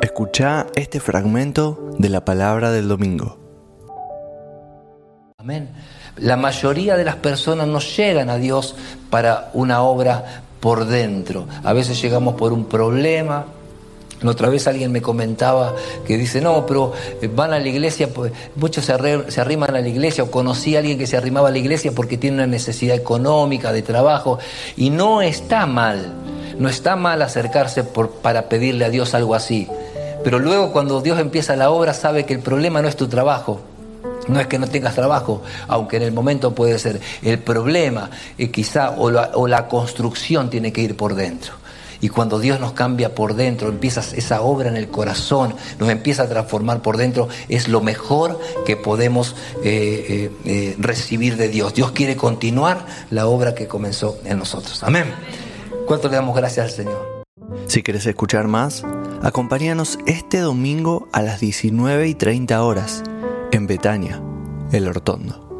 Escuchá este fragmento de la palabra del domingo. Amén. La mayoría de las personas no llegan a Dios para una obra por dentro. A veces llegamos por un problema. La otra vez alguien me comentaba que dice, no, pero van a la iglesia, pues, muchos se arriman a la iglesia, o conocí a alguien que se arrimaba a la iglesia porque tiene una necesidad económica, de trabajo, y no está mal acercarse para pedirle a Dios algo así. Pero luego cuando Dios empieza la obra sabe que el problema no es tu trabajo. No es que no tengas trabajo, aunque en el momento puede ser. El problema quizá o la construcción tiene que ir por dentro. Y cuando Dios nos cambia por dentro, empieza esa obra en el corazón, nos empieza a transformar por dentro, es lo mejor que podemos recibir de Dios. Dios quiere continuar la obra que comenzó en nosotros. Amén. ¿Cuánto le damos gracias al Señor? Si querés escuchar más, acompáñanos este domingo a las 19:30 horas en Betania, El Hortondo.